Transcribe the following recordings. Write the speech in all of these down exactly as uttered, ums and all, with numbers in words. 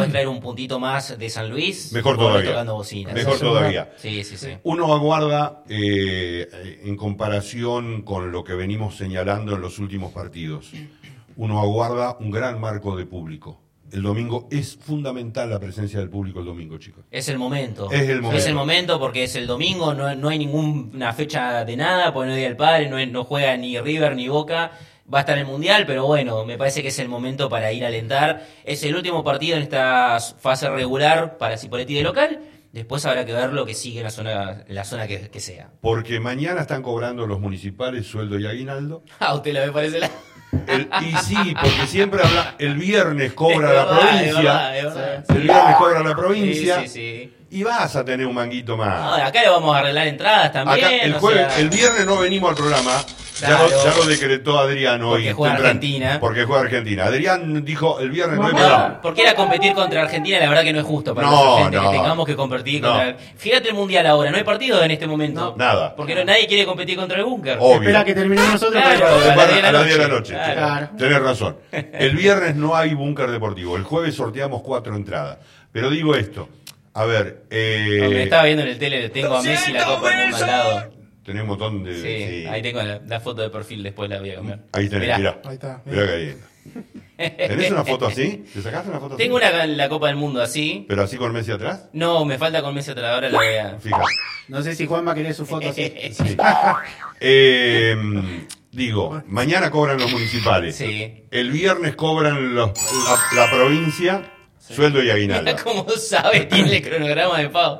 podés traer un puntito más de San Luis. Mejor todavía. Tocando bocinas. Mejor todavía. Sí, sí, sí. Uno aguarda, eh, en comparación con lo que venimos señalando en los últimos partidos, uno aguarda un gran marco de público. El domingo es fundamental la presencia del público el domingo, chicos. Es el momento. Es el momento. Es el momento porque es el domingo, no, no hay ninguna fecha de nada, porque no es Día del Padre, no, es, no juega ni River ni Boca. Va a estar en el Mundial, pero bueno, me parece que es el momento para ir a alentar. Es el último partido en esta fase regular para Cipolletti de local. Después habrá que ver lo que sigue en la zona, en la zona que, que sea. Porque mañana están cobrando los municipales sueldo y aguinaldo. Ah, usted la me parece la... El, y sí, porque siempre habla, el viernes cobra Es la verdad, provincia. es verdad, es verdad. El viernes cobra la provincia. Sí, sí, sí. Y vas a tener un manguito más. No, acá le vamos a arreglar entradas también. Acá, el, o jueves, sea... el viernes no venimos al programa. Claro. Ya, lo, ya lo decretó Adrián hoy. Porque juega temprano, Argentina. Porque juega Argentina. Adrián dijo el viernes no hay No, programa. porque era competir contra Argentina, la verdad que no es justo para No, nuestra gente no. que tengamos que competir No. contra... Fíjate el Mundial ahora, no hay partido en este momento. No. Nada. Porque no, nadie quiere competir contra el Búnker. Obvio. Espera que terminemos nosotros. Claro, para- a las Para- diez de a la las diez de la noche. noche. Claro. Tenés razón. El viernes no hay búnker deportivo. El jueves sorteamos cuatro entradas. Pero digo esto. A ver. Eh, Me estaba viendo en el tele, tengo a Messi la Copa del Mundo al lado. Tenés un montón de. Sí, sí. ahí tengo la, la foto de perfil, después la voy a cambiar. Ahí tenés, Mirá. mirá. Ahí está. Mirá que lindo. ¿Tenés una foto así? ¿Te sacaste una foto así? Tengo una la Copa del Mundo así. ¿Pero así con Messi atrás? No, me falta con Messi atrás, ahora la voy a... Fíjate. No sé si Juanma querés su foto así. Sí. Eh, digo, mañana cobran los municipales. Sí. El viernes cobran los, la, la provincia, sueldo y aguinaldo. Mira cómo sabe, tiene el cronograma de pago.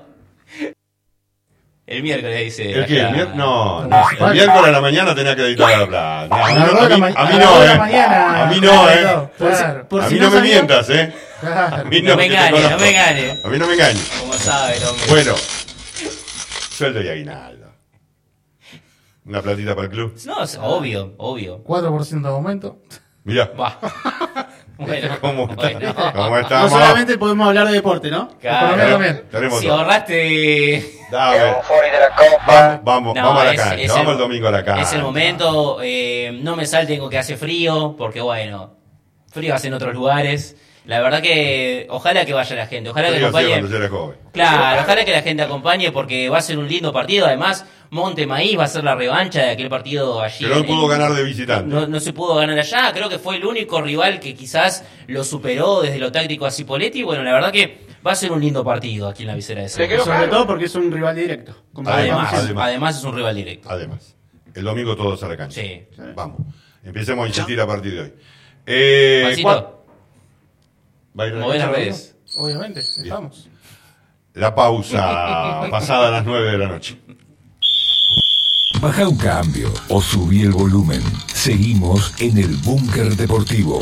El miércoles dice... ¿El qué? ¿El acá. mier- No, no. El miércoles a la mañana tenía que editar la plata. A mí, A las no- dos a de la mí- ma- a a mí las no, dos de la eh. mañana. A mí no, eh. Por si- por A si mí no no me sabía- mientas, eh. Claro. A mí No me que te engañe, no conozco. me engañe. A mí no me engañes. Como sabe el hombre. Bueno, sueldo y aguinaldo. Una platita para el club. No, es obvio, obvio. cuatro por ciento de aumento. Mirá. Va. Bueno, ¿Cómo está? bueno. ¿Cómo No estamos? solamente podemos hablar de deporte, ¿no? Claro. Economía también. Tenemos Si todo. ahorraste... Dale. Vamos, vamos, No, vamos a la es- cancha. es Vamos el- el domingo a la cancha. Es el momento, eh, no me salten con que hace frío, porque bueno, frío hace en otros lugares. La verdad que ojalá que vaya la gente, ojalá que Frío hacía acompañe. cuando yo era joven. Claro, ojalá que la gente acompañe porque va a ser un lindo partido. Además, Monte Maíz va a ser la revancha de aquel partido allí. Que no en- pudo ganar de visitante. No, no se pudo ganar allá. Creo que fue el único rival que quizás lo superó desde lo táctico a Cipolletti. Bueno, la verdad que va a ser un lindo partido aquí en la visera de Cerro. Sobre todo porque es un rival directo. Como Además, decíamos. además. además es un rival directo. Además, el domingo todos a la cancha. Sí. Vamos, empecemos a insistir a partir de hoy. Eh, Juancito, ¿cuál- ¿Va a ir a la mover las cancha, redes. Obviamente, estamos. La pausa pasada las nueve de la noche. Baja un cambio o subí el volumen. Seguimos en el Búnker Deportivo.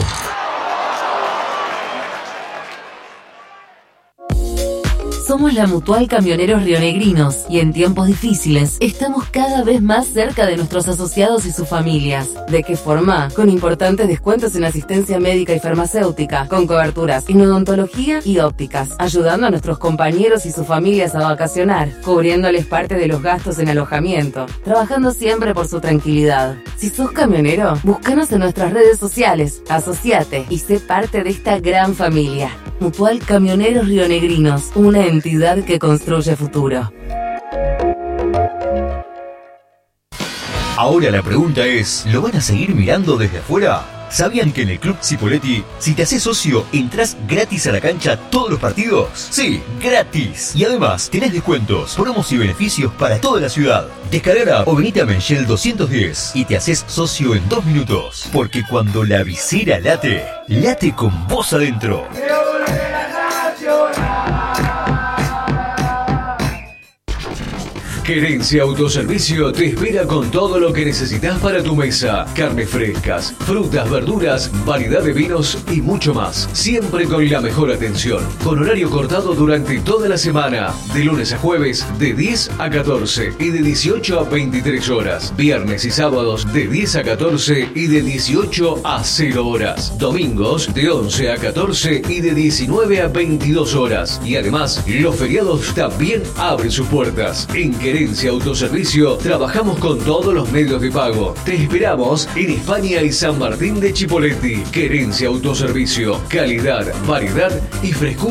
Somos la Mutual Camioneros Rionegrinos y en tiempos difíciles estamos cada vez más cerca de nuestros asociados y sus familias. ¿De qué forma? Con importantes descuentos en asistencia médica y farmacéutica, con coberturas en odontología y ópticas, ayudando a nuestros compañeros y sus familias a vacacionar, cubriéndoles parte de los gastos en alojamiento, trabajando siempre por su tranquilidad. Si sos camionero, búscanos en nuestras redes sociales, asociate y sé parte de esta gran familia. Mutual Camioneros Rionegrinos, una entidad que construye futuro. Ahora la pregunta es, ¿lo van a seguir mirando desde afuera? ¿Sabían que en el Club Cipolletti, si te haces socio, entras gratis a la cancha todos los partidos? Sí, gratis. Y además, tenés descuentos, promos y beneficios para toda la ciudad. Descargala o venite a Menchel doscientos diez y te haces socio en dos minutos. Porque cuando la visera late, late con vos adentro. Querencia Autoservicio te espera con todo lo que necesitas para tu mesa. Carnes frescas, frutas, verduras, variedad de vinos y mucho más. Siempre con la mejor atención. Con horario cortado durante toda la semana. De lunes a jueves de diez a catorce y de dieciocho a veintitrés horas. Viernes y sábados de diez a catorce y de dieciocho a cero horas. Domingos de once a catorce y de diecinueve a veintidós horas. Y además, los feriados también abren sus puertas. En Querencia Autoservicio trabajamos con todos los medios de pago. Te esperamos en España y San Martín de Chipolletti. Querencia Autoservicio. Calidad, variedad y frescura.